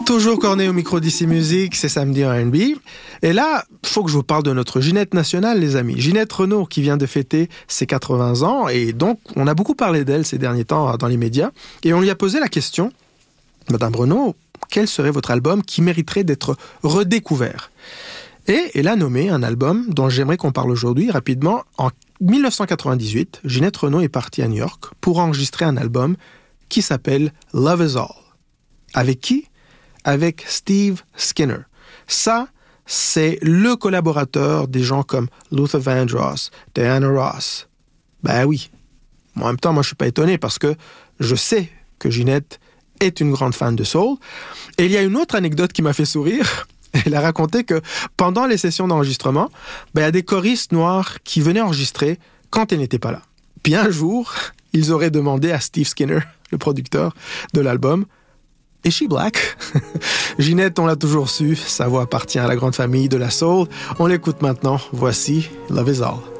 Toujours corné au micro d'ici Musique, c'est samedi en R&B. Et là, il faut que je vous parle de notre Ginette nationale, les amis. Ginette Renault qui vient de fêter ses 80 ans. Et donc, on a beaucoup parlé d'elle ces derniers temps dans les médias. Et on lui a posé la question, Madame Renault, quel serait votre album qui mériterait d'être redécouvert ? Et elle a nommé un album dont j'aimerais qu'on parle aujourd'hui rapidement. En 1998, Ginette Renault est partie à New York pour enregistrer un album qui s'appelle Love Is All. Avec qui ? Avec Steve Skinner. Ça, c'est le collaborateur des gens comme Luther Vandross, Diana Ross. Ben oui. En même temps, moi, je suis pas étonné parce que je sais que Ginette est une grande fan de soul. Et il y a une autre anecdote qui m'a fait sourire. Elle a raconté que pendant les sessions d'enregistrement, il y a des choristes noirs qui venaient enregistrer quand elle n'était pas là. Puis un jour, ils auraient demandé à Steve Skinner, le producteur de l'album, « Is she black ?» Ginette, on l'a toujours su, sa voix appartient à la grande famille de la soul. On l'écoute maintenant. Voici Love Is All.